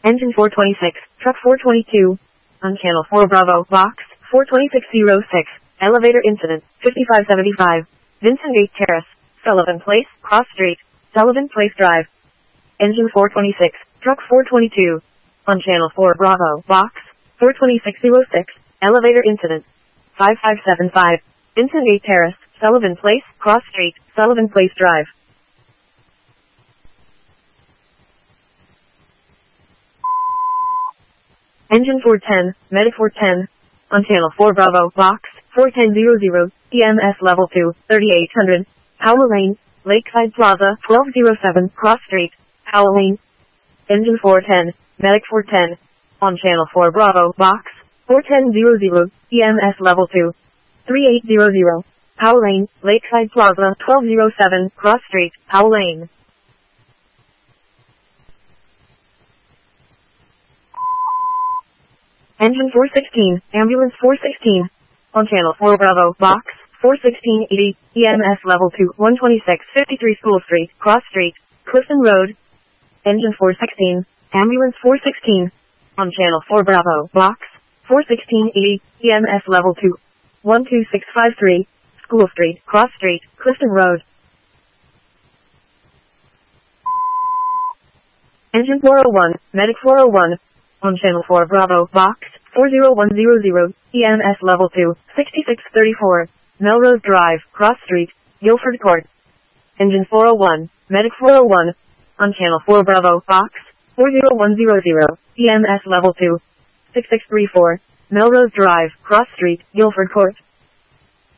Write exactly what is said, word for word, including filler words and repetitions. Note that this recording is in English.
Engine four twenty-six, Truck four twenty-two. On Channel four Bravo, Box four twenty-six oh six. Elevator incident, fifty-five seventy-five. Vincent Gate Terrace, Sullivan Place, Cross Street, Sullivan Place Drive. Engine four twenty-six, Truck four twenty-two. On Channel four Bravo, Box four twenty-six oh six. Elevator incident, fifty-five seventy-five. Vincent Gate Terrace, Sullivan Place, Cross Street, Sullivan Place Drive. Engine four ten, Medic four ten. On Channel four Bravo, Box four ten hundred, E M S Level two, thirty-eight hundred. Powell Lane, Lakeside Plaza, twelve oh seven, Cross Street, Powell Lane. Engine four ten, Medic four ten. On Channel four Bravo, Box four ten hundred, E M S Level two, thirty-eight hundred. Powell Lane, Lakeside Plaza, twelve oh seven, Cross Street, Powell Lane. Engine four sixteen, Ambulance four sixteen. On Channel four Bravo, Box four sixteen eighty, E M S Level two, one twenty-six fifty-three School Street, Cross Street, Clifton Road. Engine four sixteen, Ambulance four sixteen. On Channel four Bravo, Box four sixteen eighty, E M S Level two, one two six five three, School Street, Cross Street, Clifton Road. Engine four oh one, Medic four oh one. On Channel four Bravo, Box four oh one hundred, E M S Level two, sixty-six thirty-four, Melrose Drive, Cross Street, Guilford Court. Engine four oh one, Medic four oh one. On Channel four Bravo, Box four oh one hundred, E M S Level two, sixty-six thirty-four, Melrose Drive, Cross Street, Guilford Court.